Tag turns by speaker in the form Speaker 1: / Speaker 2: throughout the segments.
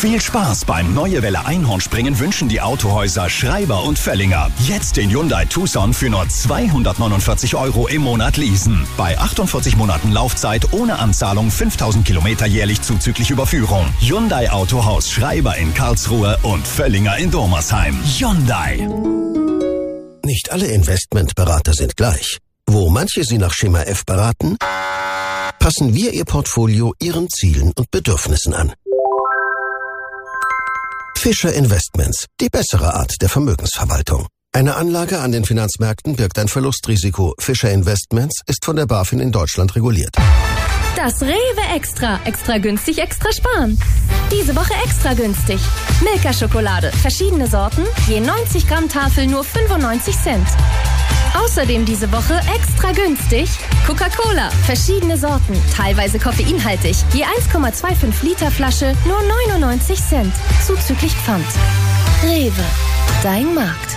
Speaker 1: Viel Spaß beim Neue Welle Einhornspringen wünschen die Autohäuser Schreiber und Völlinger. Jetzt den Hyundai Tucson für nur 249 € im Monat leasen. Bei 48 Monaten Laufzeit ohne Anzahlung 5000 Kilometer jährlich zuzüglich Überführung. Hyundai Autohaus Schreiber in Karlsruhe und Völlinger in Dormersheim. Hyundai.
Speaker 2: Nicht alle Investmentberater sind gleich. Wo manche Sie nach Schema F beraten, passen wir Ihr Portfolio Ihren Zielen und Bedürfnissen an. Fischer Investments, die bessere Art der Vermögensverwaltung. Eine Anlage an den Finanzmärkten birgt ein Verlustrisiko. Fischer Investments ist von der BaFin in Deutschland reguliert.
Speaker 3: Das Rewe Extra. Extra günstig, extra sparen. Diese Woche extra günstig. Milka-Schokolade. Verschiedene Sorten. Je 90 Gramm Tafel nur 95 Cent. Außerdem diese Woche extra günstig. Coca-Cola. Verschiedene Sorten. Teilweise koffeinhaltig. Je 1,25 Liter Flasche nur 99 Cent. Zuzüglich Pfand. Rewe. Dein Markt.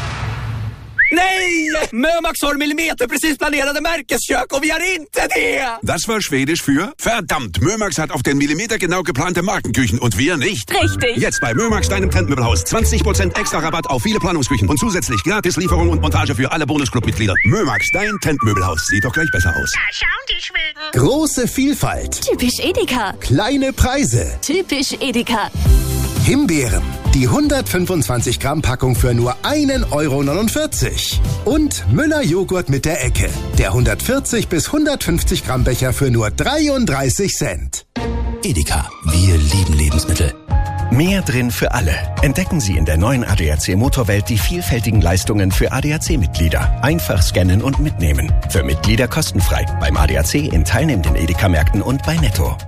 Speaker 4: Nej! Mömax har millimeter precis planerade märkeskök och vi har inte det!
Speaker 5: Das war Schwedisch für verdammt. Mömax hat auf den Millimeter genau geplante Markenküchen und wir nicht.
Speaker 3: Richtig.
Speaker 5: Jetzt bei Mömax, deinem Trendmöbelhaus. 20% extra Rabatt auf viele Planungsküchen und zusätzlich Gratislieferung und Montage für alle Bonusclub-Mitglieder. Mömax, dein Trendmöbelhaus. Sieht doch gleich besser aus.
Speaker 6: Da schauen die Schweden.
Speaker 7: Große Vielfalt.
Speaker 3: Typisch Edeka.
Speaker 7: Kleine Preise.
Speaker 3: Typisch Edeka.
Speaker 7: Himbeeren. Die 125 Gramm Packung für nur 1,49 €. Und Müller Joghurt mit der Ecke. Der 140 bis 150 Gramm Becher für nur 33 Cent.
Speaker 2: Edeka, wir lieben Lebensmittel.
Speaker 8: Mehr drin für alle. Entdecken Sie in der neuen ADAC Motorwelt die vielfältigen Leistungen für ADAC-Mitglieder. Einfach scannen und mitnehmen. Für Mitglieder kostenfrei. Beim ADAC in teilnehmenden Edeka-Märkten und bei Netto.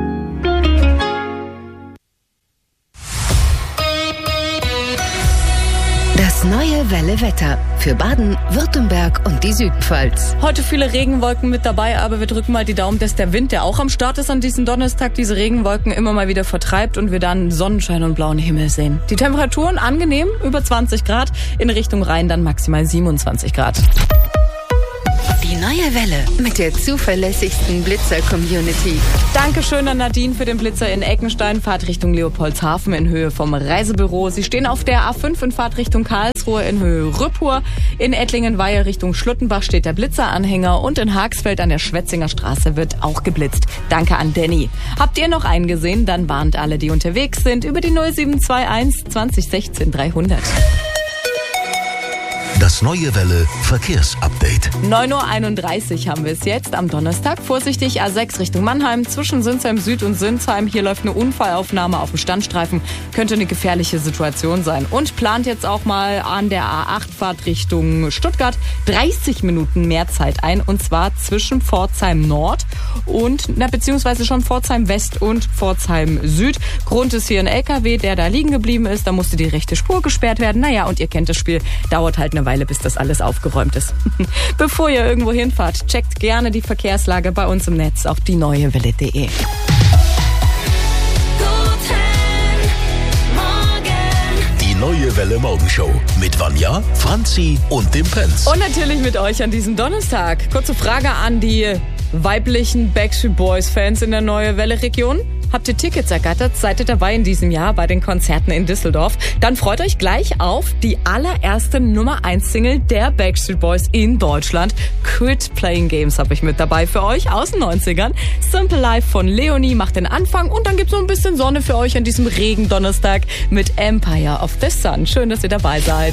Speaker 9: Das neue Welle Wetter für Baden, Württemberg und die Südpfalz.
Speaker 10: Heute viele Regenwolken mit dabei, aber wir drücken mal die Daumen, dass der Wind, der auch am Start ist an diesem Donnerstag, diese Regenwolken immer mal wieder vertreibt und wir dann Sonnenschein und blauen Himmel sehen. Die Temperaturen angenehm, über 20 Grad, in Richtung Rhein dann maximal 27 Grad.
Speaker 9: Die neue Welle mit der zuverlässigsten Blitzer-Community.
Speaker 10: Dankeschön an Nadine für den Blitzer in Eckenstein, Fahrtrichtung Leopoldshafen in Höhe vom Reisebüro. Sie stehen auf der A5 in Fahrtrichtung Karlsruhe in Höhe Rüppur. In Ettlingen-Weiher Richtung Schluttenbach steht der Blitzeranhänger und in Haagsfeld an der Schwetzinger Straße wird auch geblitzt. Danke an Danny. Habt ihr noch einen gesehen? Dann warnt alle, die unterwegs sind, über die 0721 2016 300.
Speaker 2: Das neue Welle Verkehrsupdate.
Speaker 10: 9:31 Uhr haben wir es jetzt am Donnerstag. Vorsichtig A6 Richtung Mannheim zwischen Sinsheim Süd und Sinsheim. Hier läuft eine Unfallaufnahme auf dem Standstreifen. Könnte eine gefährliche Situation sein. Und plant jetzt auch mal an der A8 Fahrt Richtung Stuttgart 30 Minuten mehr Zeit ein. Und zwar zwischen Pforzheim Nord und, beziehungsweise schon Pforzheim West und Pforzheim Süd. Grund ist hier ein LKW, der da liegen geblieben ist. Da musste die rechte Spur gesperrt werden. Naja, und ihr kennt das Spiel. Dauert halt eine Weile, bis das alles aufgeräumt ist. Bevor ihr irgendwo hinfahrt, checkt gerne die Verkehrslage bei uns im Netz auf dieneuewelle.de.
Speaker 2: Die neue Welle Morgenshow mit Vanja, Franzi und dem Pence.
Speaker 10: Und natürlich mit euch an diesem Donnerstag. Kurze Frage an die weiblichen Backstreet Boys Fans in der Neue Welle Region. Habt ihr Tickets ergattert? Seid ihr dabei in diesem Jahr bei den Konzerten in Düsseldorf? Dann freut euch gleich auf die allererste Nummer 1 Single der Backstreet Boys in Deutschland. Quit Playing Games habe ich mit dabei für euch aus den 90ern. Simple Life von Leonie macht den Anfang und dann gibt's so ein bisschen Sonne für euch an diesem Regen-Donnerstag mit Empire of the Sun. Schön, dass ihr dabei seid.